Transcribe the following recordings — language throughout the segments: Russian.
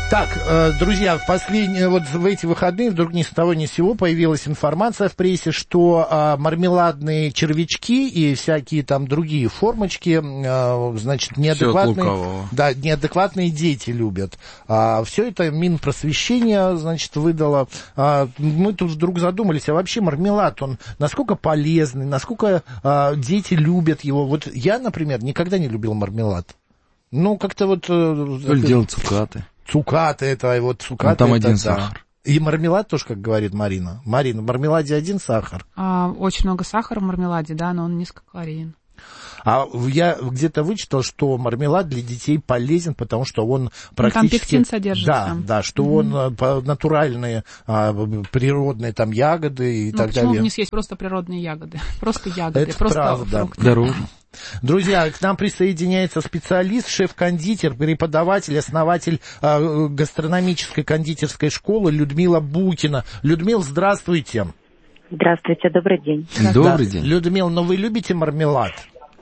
Так, друзья, вот в эти выходные вдруг ни с того ни с сего появилась информация в прессе, что мармеладные червячки и всякие там другие формочки, значит, неадекватные дети любят. Все это Минпросвещение, значит, выдало. Мы тут вдруг задумались, а вообще мармелад, он насколько полезный, насколько дети любят его. Вот я, например, никогда не любил мармелад. Ну, как-то вот... Или делать цукаты. Цукаты, это вот цукаты. Там это, один да. сахар. И мармелад тоже, как говорит Марина. Марина, в мармеладе один сахар. Очень много сахара в мармеладе, да, но он низкокалорийен. А я где-то вычитал, что мармелад для детей полезен, потому что он практически... Там пектин содержится. Да, что он натуральные, природные там ягоды и так далее. Почему не съесть просто природные ягоды? Просто ягоды, это просто правда. фрукты. Дороже. Друзья, к нам присоединяется специалист, шеф-кондитер, преподаватель, основатель гастрономической кондитерской школы Людмила Букина. Людмила, здравствуйте. Здравствуйте, добрый день. Добрый день. Людмила, но вы любите мармелад?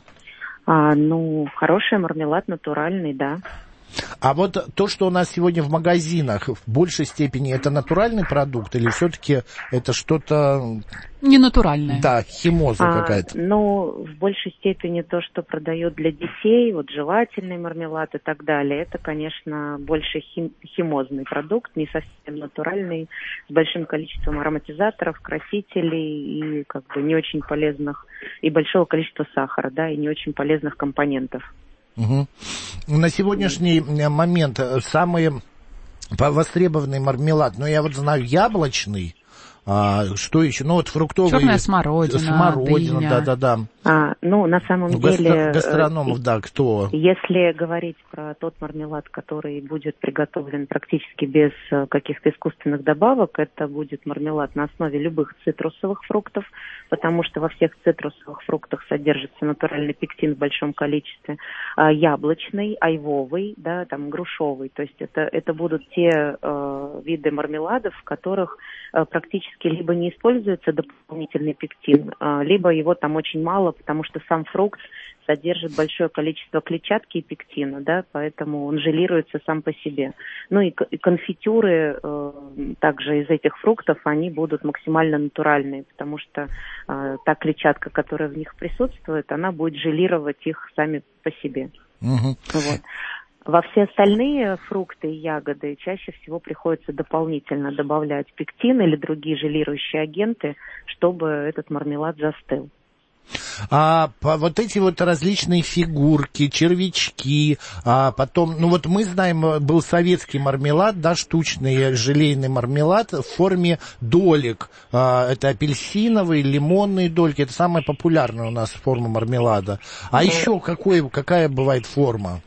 Хороший мармелад, натуральный, да. А вот то, что у нас сегодня в магазинах, в большей степени это натуральный продукт или все-таки это что-то... Ненатуральное. Да, химоза какая-то. В большей степени то, что продают для детей, вот жевательный мармелад и так далее, это, конечно, больше химозный продукт, не совсем натуральный, с большим количеством ароматизаторов, красителей и не очень полезных, и большого количества сахара, да, и не очень полезных компонентов. Угу. На сегодняшний момент самый востребованный мармелад, я вот знаю яблочный, что еще? Фруктовый. Черная смородина, дыня. Да. На самом деле... Гастрономов, кто? Если говорить про тот мармелад, который будет приготовлен практически без каких-то искусственных добавок, это будет мармелад на основе любых цитрусовых фруктов, потому что во всех цитрусовых фруктах содержится натуральный пектин в большом количестве, яблочный, айвовый, да, грушовый. То есть это будут те виды мармеладов, в которых практически либо не используется дополнительный пектин, либо его там очень мало, потому что сам фрукт содержит большое количество клетчатки и пектина, да, поэтому он желируется сам по себе. И конфитюры также из этих фруктов, они будут максимально натуральные, потому что та клетчатка, которая в них присутствует, она будет желировать их сами по себе. Угу. Вот. Во все остальные фрукты и ягоды чаще всего приходится дополнительно добавлять пектин или другие желирующие агенты, чтобы этот мармелад застыл. Вот эти вот различные фигурки, червячки, потом, мы знаем, был советский мармелад, да, штучный желейный мармелад в форме долек. Это апельсиновые, лимонные дольки, это самая популярная у нас форма мармелада. А еще какая бывает форма?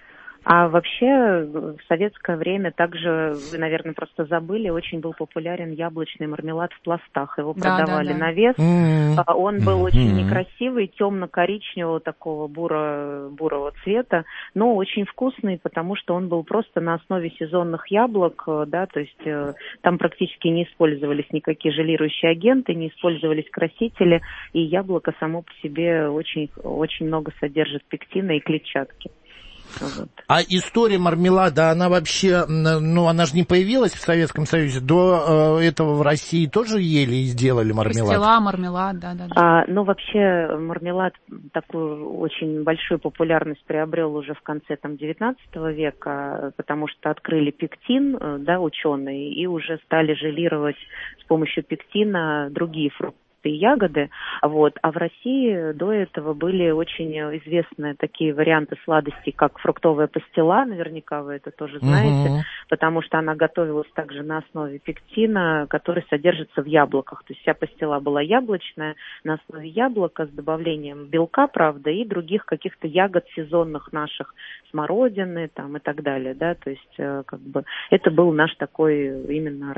А вообще в советское время также, вы, наверное, просто забыли, очень был популярен яблочный мармелад в пластах. Его продавали на вес. Он был очень некрасивый, темно-коричневого такого бурого цвета, но очень вкусный, потому что он был просто на основе сезонных яблок, да, то есть там практически не использовались никакие желирующие агенты, не использовались красители, и яблоко само по себе очень, очень много содержит пектина и клетчатки. Вот. А история мармелада, она вообще, она же не появилась в Советском Союзе, до этого в России тоже ели и делали мармелад? Пастила, мармелад, да. Вообще мармелад такую очень большую популярность приобрел уже в конце XIX века, потому что открыли пектин, да, ученые, и уже стали желировать с помощью пектина другие фрукты и ягоды, вот. А в России до этого были очень известные такие варианты сладостей, как фруктовая пастила, наверняка вы это тоже знаете, потому что она готовилась также на основе пектина, который содержится в яблоках. То есть вся пастила была яблочная, на основе яблока с добавлением белка, правда, и других каких-то ягод сезонных наших, смородины там и так далее, да, то есть это был наш такой именно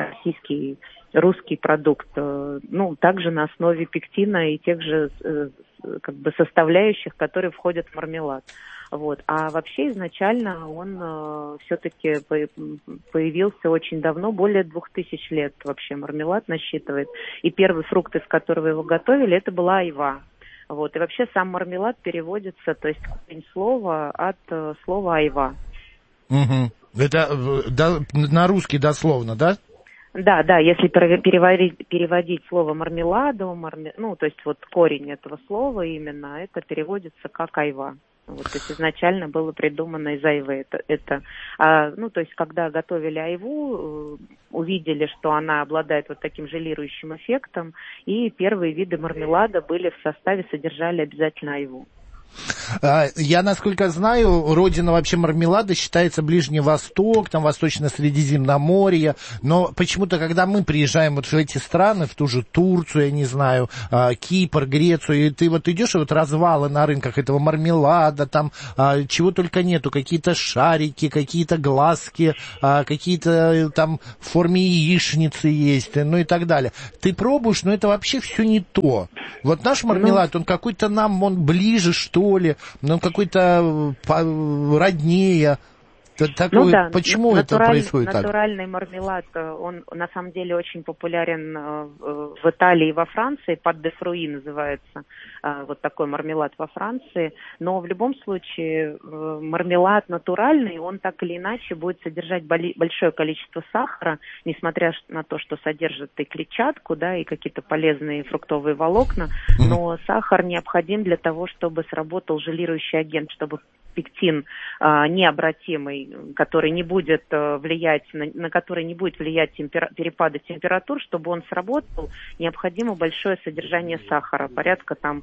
русский продукт, также на основе пектина и тех же составляющих, которые входят в мармелад. Вот. А вообще изначально он все-таки появился очень давно, более 2000 лет вообще мармелад насчитывает. И первый фрукт, из которого его готовили, это была айва. Вот. И вообще сам мармелад переводится, то есть корень слова от слова айва. Угу. Это на русский дословно, да? Да, если переводить слово мармеладу, то есть вот корень этого слова именно, это переводится как айва. Вот, то есть изначально было придумано из айвы. То есть когда готовили айву, увидели, что она обладает вот таким желирующим эффектом, и первые виды мармелада были в составе, содержали обязательно айву. Я, насколько знаю, родина вообще мармелада считается Ближний Восток, там Восточно-Средиземноморье, но почему-то, когда мы приезжаем вот в эти страны, в ту же Турцию, я не знаю, Кипр, Грецию, и ты вот идешь, и вот развалы на рынках этого мармелада, там чего только нету, какие-то шарики, какие-то глазки, какие-то там в форме яичницы есть, ну и так далее. Ты пробуешь, но это вообще все не то. Вот наш мармелад, он какой-то нам, он ближе, что ли, но какой-то роднее. Такой, почему это происходит так? Натуральный мармелад, он на самом деле очень популярен в Италии и во Франции, пат де фруи называется, вот такой мармелад во Франции, но в любом случае мармелад натуральный, он так или иначе будет содержать большое количество сахара, несмотря на то, что содержит и клетчатку, да, и какие-то полезные фруктовые волокна, но сахар необходим для того, чтобы сработал желирующий агент, чтобы пектин необратимый, который не будет влиять, на который не будет влиять перепады температур, чтобы он сработал, необходимо большое содержание сахара, порядка там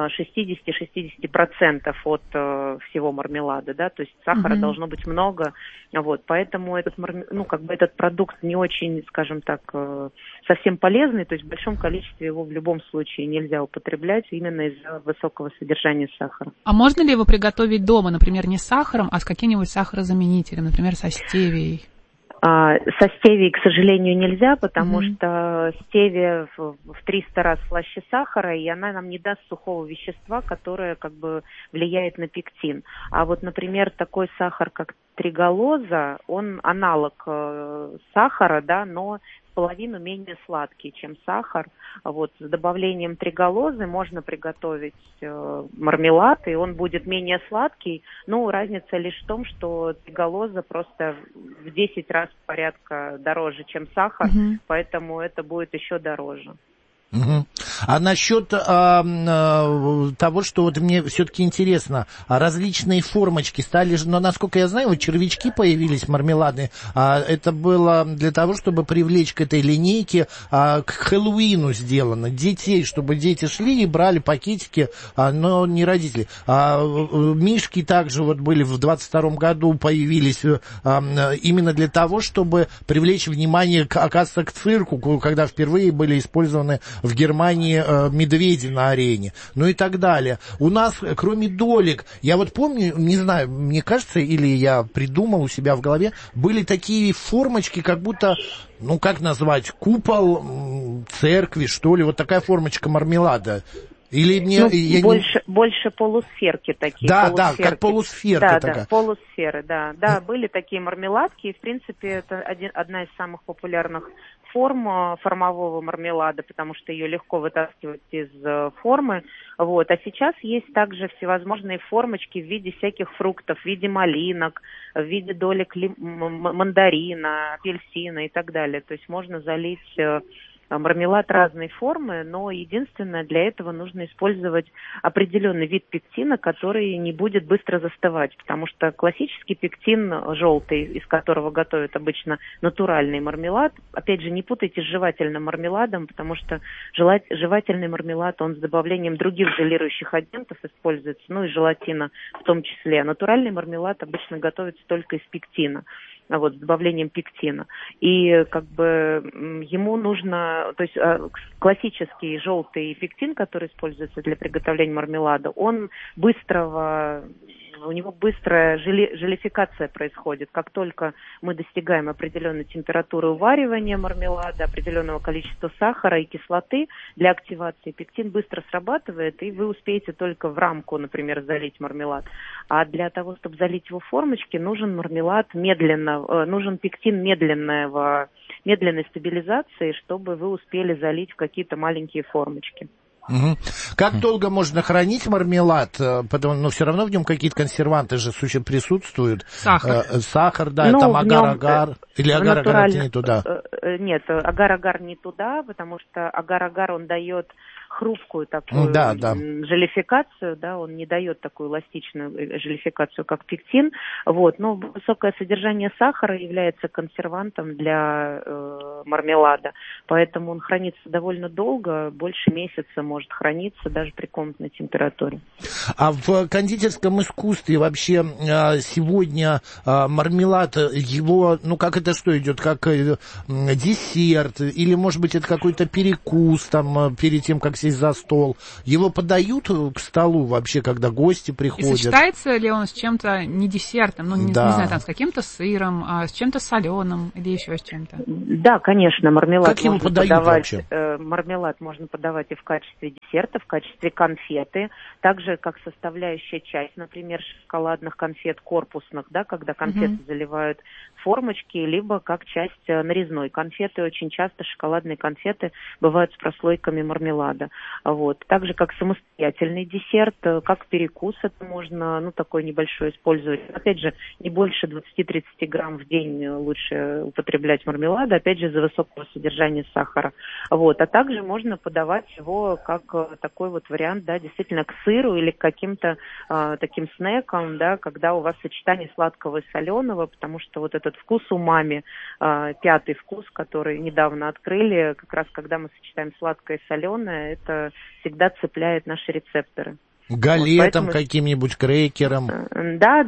60-60% от всего мармелада, да, то есть сахара должно быть много, вот, поэтому этот продукт не очень, скажем так, совсем полезный, то есть в большом количестве его в любом случае нельзя употреблять именно из-за высокого содержания сахара. А можно ли его приготовить дома, например, не с сахаром, а с каким-нибудь сахарозаменителем, например, со стевией? Со стевией, к сожалению, нельзя, потому что стевия в 300 раз слаще сахара, и она нам не даст сухого вещества, которое как бы влияет на пектин. А вот, например, такой сахар, как триголоза, он аналог сахара, да, но в половину менее сладкий, чем сахар. Вот, с добавлением триголозы можно приготовить мармелад, и он будет менее сладкий, но разница лишь в том, что триголоза просто в 10 раз порядка дороже, чем сахар, поэтому это будет еще дороже. А насчет того, что вот мне все-таки интересно, различные формочки стали, но насколько я знаю, вот червячки появились мармеладные, это было для того, чтобы привлечь к этой линейке, к Хэллоуину сделано, детей, чтобы дети шли и брали пакетики, но не родители. Мишки также вот были в 22-м году, появились именно для того, чтобы привлечь внимание, оказывается, к цирку, когда впервые были использованы в Германии медведи на арене, ну и так далее. У нас, кроме долек, я вот помню, не знаю, мне кажется, или я придумал у себя в голове, были такие формочки, как будто, ну как назвать, купол церкви, что ли, вот такая формочка мармелада. Или мне... больше полусферки такие. Да, как полусферка такая. Да, полусферы, да. Да, были такие мармеладки, и, в принципе, это одна из самых популярных форм формового мармелада, потому что ее легко вытаскивать из формы. Вот. А сейчас есть также всевозможные формочки в виде всяких фруктов, в виде малинок, в виде долек мандарина, апельсина и так далее. То есть можно залить мармелад разной формы, но единственное, для этого нужно использовать определенный вид пектина, который не будет быстро застывать, потому что классический пектин желтый, из которого готовят обычно натуральный мармелад, опять же, не путайте с жевательным мармеладом, потому что жевательный мармелад, он с добавлением других желирующих агентов используется, ну и желатина в том числе. А натуральный мармелад обычно готовится только из пектина. Вот, с добавлением пектина. И как бы ему нужно, то есть классический желтый пектин, который используется для приготовления мармелада, у него быстрая желификация происходит. Как только мы достигаем определенной температуры уваривания мармелада, определенного количества сахара и кислоты, для активации пектин быстро срабатывает, и вы успеете только в рамку, например, залить мармелад. А для того, чтобы залить его в формочки, нужен пектин медленной стабилизации, чтобы вы успели залить в какие-то маленькие формочки. Угу. Как долго можно хранить мармелад? Потому, все равно в нем какие-то консерванты же присутствуют. Сахар, да, ну, там агар-агар. Или агар-агар это не туда? Нет, агар-агар не туда, потому что агар-агар он дает хрупкую такую желификацию, да, он не дает такую эластичную желификацию, как пектин, вот, но высокое содержание сахара является консервантом для мармелада, поэтому он хранится довольно долго, больше месяца может храниться даже при комнатной температуре. А в кондитерском искусстве вообще сегодня мармелад, его, ну как это что идет, как десерт, или может быть это какой-то перекус там перед тем, как сесть за стол, его подают к столу вообще, когда гости приходят? И сочетается ли он с чем-то не десертом, ну не знаю, там с каким-то сыром, с чем-то соленым или еще с чем-то? Да, конечно, мармелад как его подают вообще? Мармелад можно подавать и в качестве десерта, в качестве конфеты, также как составляющая часть, например, шоколадных конфет корпусных, да, когда конфеты заливают формочки, либо как часть нарезной конфеты. Очень часто шоколадные конфеты бывают с прослойками мармелада. Вот. Также как самостоятельный десерт, как перекус это можно, ну, такой небольшой использовать. Опять же, не больше 20-30 грамм в день лучше употреблять мармелада, опять же, из-за высокого содержания сахара. Вот. А также можно подавать его как такой вот вариант, да, действительно к сыру или к каким-то таким снекам, да, когда у вас сочетание сладкого и соленого, потому что вот этот вкус умами, пятый вкус, который недавно открыли, как раз когда мы сочетаем сладкое и соленое, это всегда цепляет наши рецепторы. Галетом вот, каким-нибудь, крекером. Да.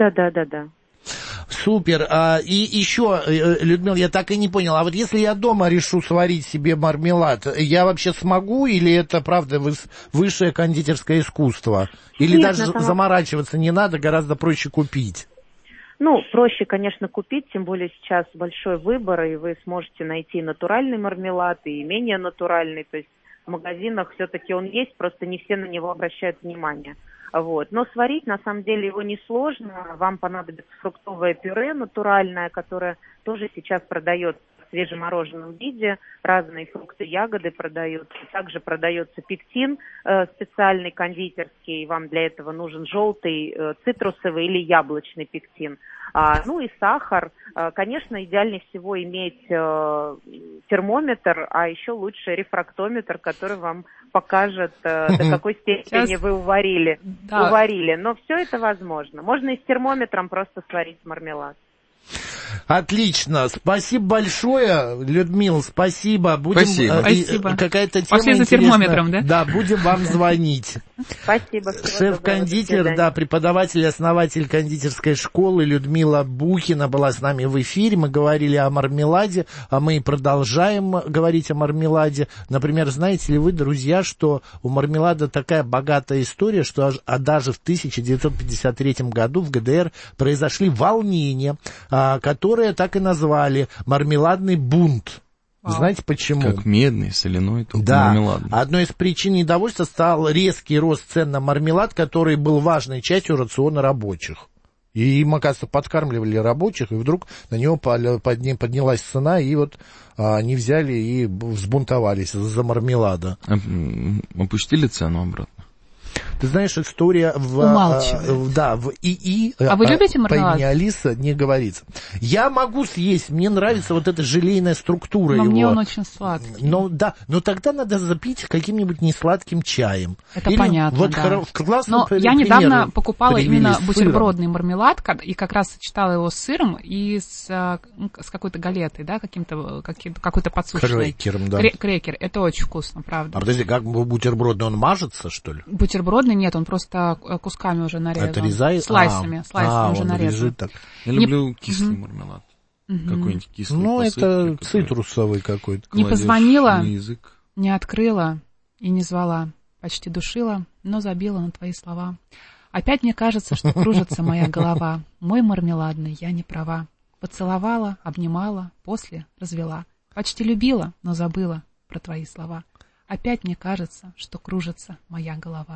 Супер. И еще, Людмила, я так и не понял, а вот если я дома решу сварить себе мармелад, я вообще смогу, или это, правда, высшее кондитерское искусство? Или Нет, даже заморачиваться не надо, гораздо проще купить? Ну, проще, конечно, купить, тем более сейчас большой выбор, и вы сможете найти натуральный мармелад и менее натуральный, то есть в магазинах все-таки он есть, просто не все на него обращают внимание. Вот. Но сварить, на самом деле, его несложно. Вам понадобится фруктовое пюре натуральное, которое тоже сейчас продается в свежемороженном виде. Разные фрукты, ягоды продаются. Также продается пектин специальный кондитерский. Вам для этого нужен желтый, цитрусовый или яблочный пектин. Ну и сахар. Конечно, идеальнее всего иметь термометр, а еще лучше рефрактометр, который вам покажет, до какой степени вы уварили. Но все это возможно. Можно и с термометром просто сварить мармелад. Отлично. Спасибо большое, Людмила, спасибо. Спасибо. Какая-то тема пошли за термометром, да? Да, будем вам звонить. Спасибо. Шеф-кондитер, да, преподаватель и основатель кондитерской школы Людмила Бухина была с нами в эфире. Мы говорили о мармеладе, а мы и продолжаем говорить о мармеладе. Например, знаете ли вы, друзья, что у мармелада такая богатая история, что даже в 1953 году в ГДР произошли волнения, которые так и назвали «мармеладный бунт». Знаете почему? Как медный, соляной, только да. мармеладный. Одной из причин недовольства стал резкий рост цен на мармелад, который был важной частью рациона рабочих. И им, оказывается, подкармливали рабочих, и вдруг на него поднялась цена, и вот они взяли и взбунтовались из-за мармелада. Опустили цену обратно? Ты знаешь, история в ИИ, а вы любите мармелад? По имени Алиса не говорится. Я могу съесть, мне нравится вот эта желейная структура но его. Мне он очень сладкий. Но тогда надо запить каким-нибудь несладким чаем. Это или, понятно, вот да. Но я недавно покупала именно бутербродный мармелад, и как раз сочетала его с сыром и с какой-то галетой, да, какой-то подсушенной. Крекером, да. Крекер, это очень вкусно, правда. А подожди, как бутербродный, он мажется, что ли? Бутербродный нет, он просто кусками уже нарезан. Отрезай? Слайсами уже нарезан. Я люблю кислый мармелад. Какой-нибудь кислый. Ну, это цитрусовый какой-то. Не позвонила, не открыла и не звала. Почти душила, но забила на твои слова. Опять мне кажется, что кружится моя голова. Мой мармеладный, я не права. Поцеловала, обнимала, после развела. Почти любила, но забыла про твои слова. Опять мне кажется, что кружится моя голова.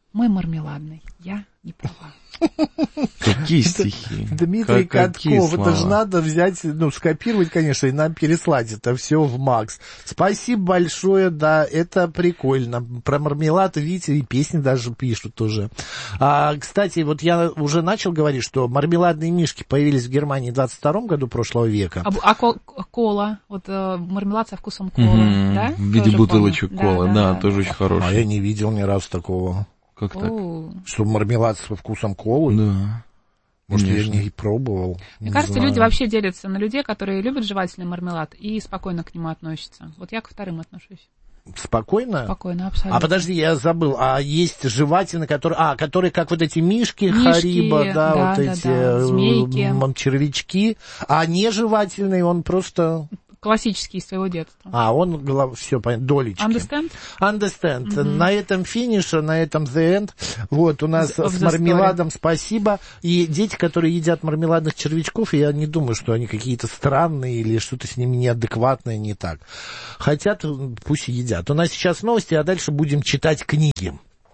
Мой мармеладный, я не права. Какие стихи? Дмитрий Катков, это же надо взять, скопировать, конечно, и нам переслать это все в Макс. Спасибо большое, да, это прикольно. Про мармелад, видите, и песни даже пишут уже. Кстати, вот я уже начал говорить, что мармеладные мишки появились в Германии в 22 году прошлого века. А кола, вот мармелад со вкусом колы, да? В виде бутылочек колы, да, тоже очень хороший. А я не видел ни разу такого. Как так? Что мармелад со вкусом колы? Да. Может, конечно. я не пробовал. Мне кажется, люди вообще делятся на людей, которые любят жевательный мармелад и спокойно к нему относятся. Вот я к вторым отношусь. Спокойно? Спокойно, абсолютно. Подожди, я забыл. Есть жевательные, которые как вот эти мишки Хариба, да, эти змейки, червячки. А не жевательный, он просто... Классический из своего детства. Он, все понятно, долечки. Understand? Mm-hmm. На этом финиш, на этом the end. Вот, у нас с мармеладом спасибо. И дети, которые едят мармеладных червячков, я не думаю, что они какие-то странные или что-то с ними неадекватное, не так. Хотят, пусть едят. У нас сейчас новости, а дальше будем читать книги.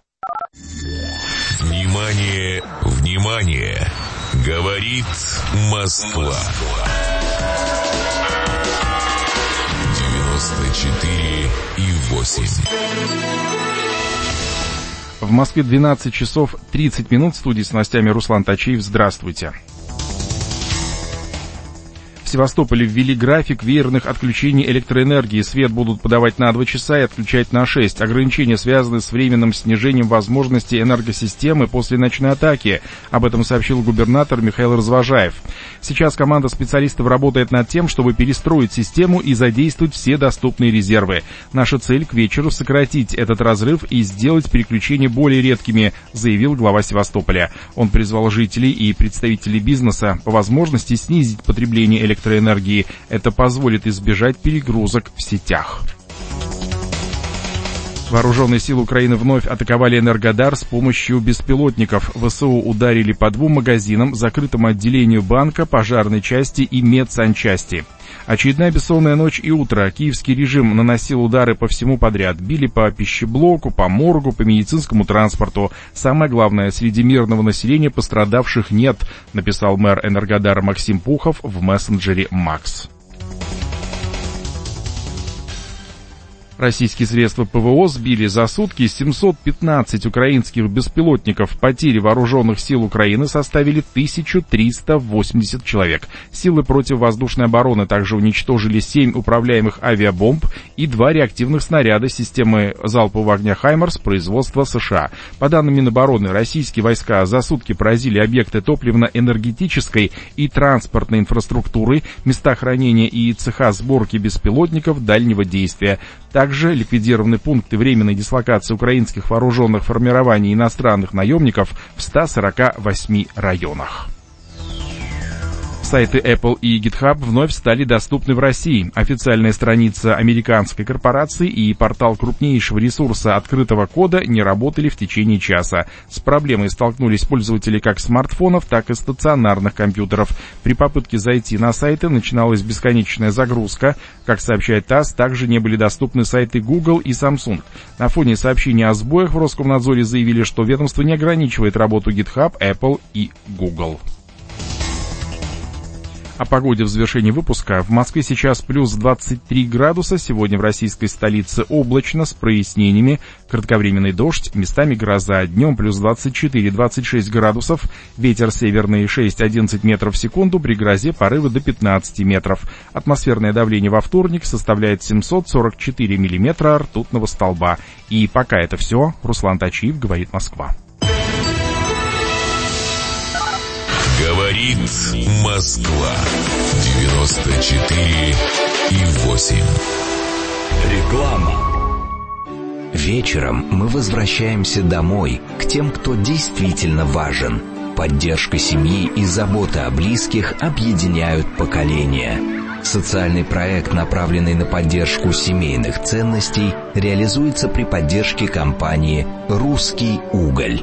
Внимание, внимание! Говорит Москва. 94,8. В Москве 12 часов 30 минут. В студии с новостями Руслан Тачиев. Здравствуйте. В Севастополе ввели график веерных отключений электроэнергии. Свет будут подавать на 2 часа и отключать на 6. Ограничения связаны с временным снижением возможностей энергосистемы после ночной атаки. Об этом сообщил губернатор Михаил Развожаев. Сейчас команда специалистов работает над тем, чтобы перестроить систему и задействовать все доступные резервы. Наша цель к вечеру сократить этот разрыв и сделать переключения более редкими, заявил глава Севастополя. Он призвал жителей и представителей бизнеса по возможности снизить потребление электроэнергии. Это позволит избежать перегрузок в сетях. Вооруженные силы Украины вновь атаковали Энергодар с помощью беспилотников. ВСУ ударили по 2 магазинам, закрытому отделению банка, пожарной части и медсанчасти. Очередная бессонная ночь и утро. Киевский режим наносил удары по всему подряд. Били по пищеблоку, по моргу, по медицинскому транспорту. Самое главное, среди мирного населения пострадавших нет, написал мэр Энергодара Максим Пухов в мессенджере «Макс». Российские средства ПВО сбили за сутки 715 украинских беспилотников. Потери вооруженных сил Украины составили 1380 человек. Силы противовоздушной обороны также уничтожили 7 управляемых авиабомб и 2 реактивных снаряда системы залпового огня «Хаймарс» производства США. По данным Минобороны, российские войска за сутки поразили объекты топливно-энергетической и транспортной инфраструктуры, места хранения и цеха сборки беспилотников дальнего действия. Также ликвидированы пункты временной дислокации украинских вооруженных формирований иностранных наемников в 148 районах. Сайты Apple и GitHub вновь стали доступны в России. Официальная страница американской корпорации и портал крупнейшего ресурса открытого кода не работали в течение часа. С проблемой столкнулись пользователи как смартфонов, так и стационарных компьютеров. При попытке зайти на сайты начиналась бесконечная загрузка. Как сообщает ТАСС, также не были доступны сайты Google и Samsung. На фоне сообщения о сбоях в Роскомнадзоре заявили, что ведомство не ограничивает работу GitHub, Apple и Google. О погоде в завершении выпуска. В Москве сейчас плюс 23 градуса. Сегодня в российской столице облачно с прояснениями. Кратковременный дождь, местами гроза. Днем плюс 24-26 градусов. Ветер северный 6-11 метров в секунду. При грозе порывы до 15 метров. Атмосферное давление во вторник составляет 744 миллиметра ртутного столба. И пока это все. Руслан Тачиев, говорит Москва. Говорит Москва. 94,8. Реклама. Вечером мы возвращаемся домой, к тем, кто действительно важен. Поддержка семьи и забота о близких объединяют поколения. Социальный проект, направленный на поддержку семейных ценностей, реализуется при поддержке компании «Русский уголь».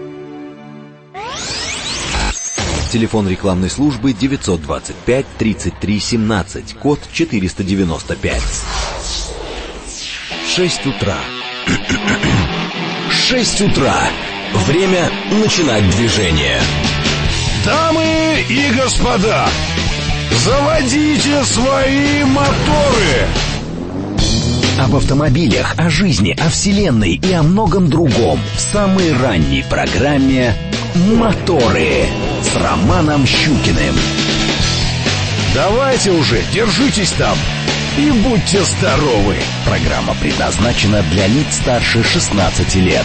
Телефон рекламной службы 925-33-17, код 495. 6 утра. 6 утра. Время начинать движение. Дамы и господа, заводите свои моторы! Об автомобилях, о жизни, о вселенной и о многом другом в самой ранней программе «Моторы» с Романом Щукиным. Давайте уже, держитесь там и будьте здоровы. Программа предназначена для лиц старше 16 лет.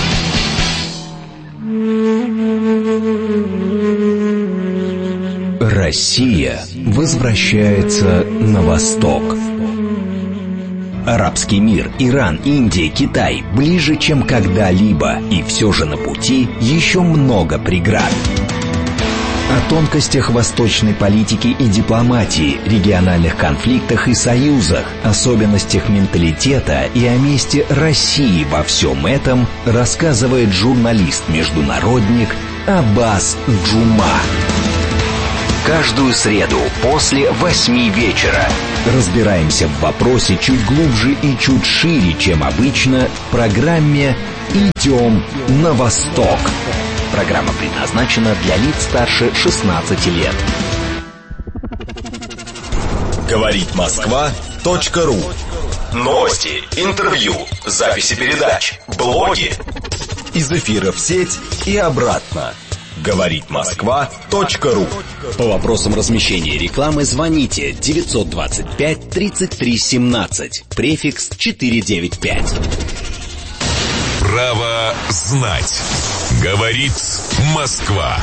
Россия возвращается на восток. Арабский мир, Иран, Индия, Китай ближе, чем когда-либо, и все же на пути еще много преград. О тонкостях восточной политики и дипломатии, региональных конфликтах и союзах, особенностях менталитета и о месте России во всем этом рассказывает журналист-международник Аббас Джума. Каждую среду после 8 вечера разбираемся в вопросе чуть глубже и чуть шире, чем обычно, в программе «Идем на восток». Программа предназначена для лиц старше 16 лет. Говорит Москва.ру. Новости, интервью, записи передач, блоги. Из эфира в сеть и обратно. Говорит Москва.ру. По вопросам размещения рекламы звоните 925 33 17, префикс 495. Право знать. Говорит Москва.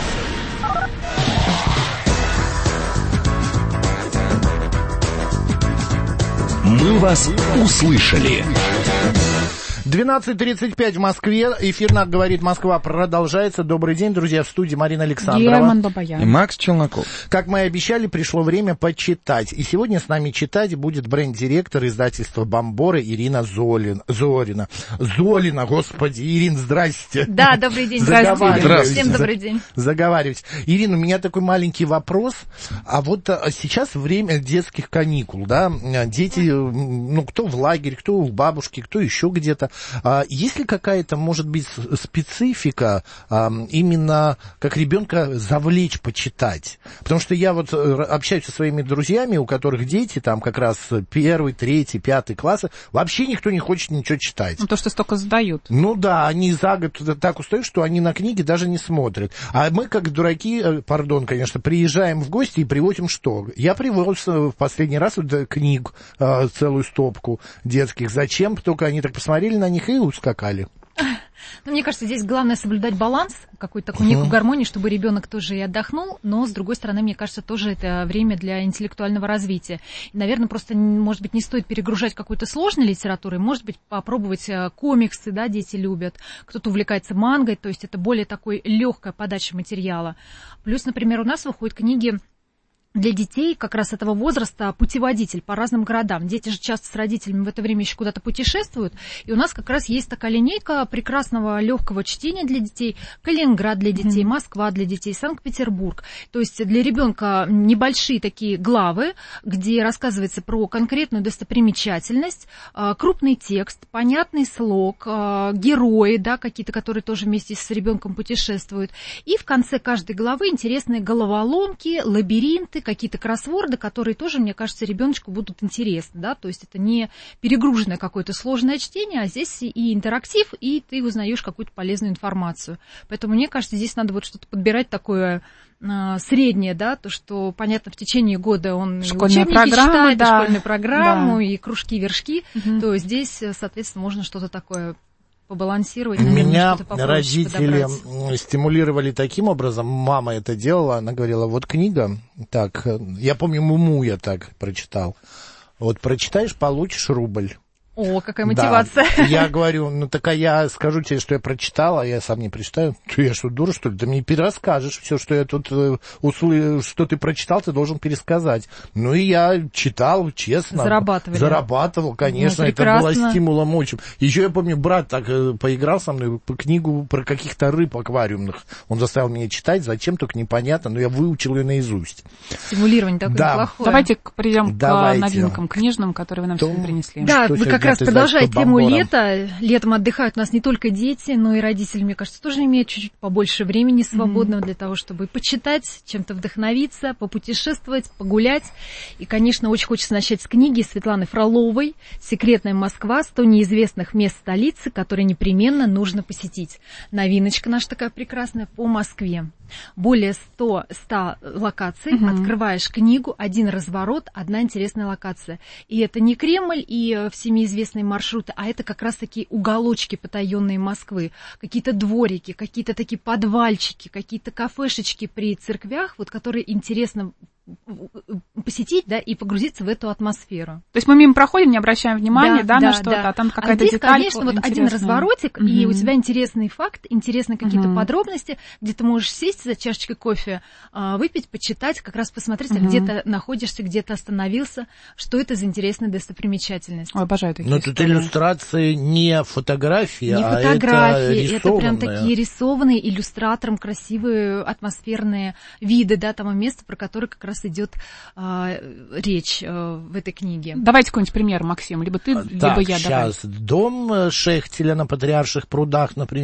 Мы вас услышали. 12:35 в Москве. Эфир «Говорит Москва» продолжается. Добрый день, друзья. В студии Марина Александрова. Герман Бабаян. И Макс Челноков. Как мы и обещали, пришло время почитать. И сегодня с нами читать будет бренд-директор издательства «Бомбора» Ирина Зорина. Зорина, господи. Ирин, здрасте. Да, добрый день. Здравствуйте. Всем добрый день. Заговаривать. Ирина, у меня такой маленький вопрос. А вот сейчас время детских каникул, да? Дети, ну, кто в лагере, кто у бабушки, кто еще где-то. Есть ли какая-то, может быть, специфика именно как ребенка завлечь почитать? Потому что я вот общаюсь со своими друзьями, у которых дети там как раз 1, 3, 5 классы, вообще никто не хочет ничего читать. Ну, то, что столько задают. Ну да, они за год так устают, что они на книги даже не смотрят. А мы, как дураки, пардон, конечно, приезжаем в гости и приводим что? Я привез в последний раз книг, целую стопку детских. Зачем? Только они так посмотрели на них и ускакали. Ну, мне кажется, здесь главное соблюдать баланс, какую-то такую некую гармонию, чтобы ребенок тоже и отдохнул, но, с другой стороны, мне кажется, тоже это время для интеллектуального развития. И, наверное, просто, может быть, не стоит перегружать какой-то сложной литературой, может быть, попробовать комиксы, да, дети любят, кто-то увлекается мангой, то есть это более такой легкая подача материала. Плюс, например, у нас выходят книги для детей как раз этого возраста путеводитель по разным городам. Дети же часто с родителями в это время еще куда-то путешествуют. И у нас как раз есть такая линейка прекрасного легкого чтения для детей. Калининград для детей, Москва для детей, Санкт-Петербург. То есть для ребенка небольшие такие главы, где рассказывается про конкретную достопримечательность, крупный текст, понятный слог, герои, да, какие-то, которые тоже вместе с ребенком путешествуют. И в конце каждой главы интересные головоломки, лабиринты, какие-то кроссворды, которые тоже, мне кажется, ребеночку будут интересны, да, то есть это не перегруженное какое-то сложное чтение, а здесь и интерактив, и ты узнаешь какую-то полезную информацию. Поэтому, мне кажется, здесь надо вот что-то подбирать такое среднее, да, то, что, понятно, в течение года он школьная учебники программа, читает, да, школьную программу, да, и кружки, вершки, то здесь, соответственно, можно что-то такое побалансировать. Меня родители стимулировали таким образом, мама это делала, она говорила, вот книга, так, я помню, Муму я так прочитал, вот прочитаешь, получишь рубль. О, какая мотивация. Да. Я говорю, ну так а я скажу тебе, что я прочитала, а я сам не прочитаю. Ты я что, дура, что ли? Ты мне перерасскажешь все, что я тут что ты прочитал, ты должен пересказать. Ну и я читал, честно. Зарабатывал, конечно, это было стимулом очень. Еще я помню, брат так поиграл со мной по книгу про каких-то рыб аквариумных. Он заставил меня читать, зачем, только непонятно, но я выучил ее наизусть. Стимулирование такое неплохое. Давайте перейдем к новинкам книжным, которые вы нам сегодня принесли. Да, вы как раз продолжая тему лета, летом отдыхают у нас не только дети, но и родители, мне кажется, тоже имеют чуть-чуть побольше времени свободного для того, чтобы почитать, чем-то вдохновиться, попутешествовать, погулять. И, конечно, очень хочется начать с книги Светланы Фроловой «Секретная Москва. 100 неизвестных мест столицы, которые непременно нужно посетить». Новиночка наша такая прекрасная по Москве. Более 100 локаций. Открываешь книгу, один разворот, одна интересная локация. И это не Кремль и всеми известные маршруты, а это как раз такие уголочки потаенные Москвы. Какие-то дворики, какие-то такие подвальчики, какие-то кафешечки при церквях, вот, которые интересно посетить, да, и погрузиться в эту атмосферу. То есть мы мимо проходим, не обращаем внимания, на что-то, а там какая-то здесь, деталь. Конечно, вот один разворотик, и у тебя интересный факт, интересные какие-то подробности, где ты можешь сесть за чашечкой кофе, выпить, почитать, как раз посмотреть, где ты находишься, где ты остановился, что это за интересная достопримечательность. Ой, обожаю такие Но тут иллюстрации не фотографии, не а фотографии, это прям такие рисованные иллюстратором красивые атмосферные виды, да, того места, про которое как раз идет речь в этой книге. Давайте какой-нибудь пример, Максим, либо ты, либо я. Сейчас. Дом Шехтеля на Патриарших прудах, например,